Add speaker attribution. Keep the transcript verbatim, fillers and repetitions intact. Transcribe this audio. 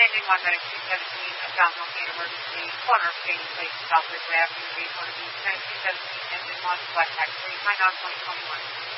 Speaker 1: engine one medic two seventeen, a South Northgate emergency, corner of Shady Place, South Ridgeway Avenue, eight one B, two seventeen, engine one, flight taxi, high knock twenty twenty-one.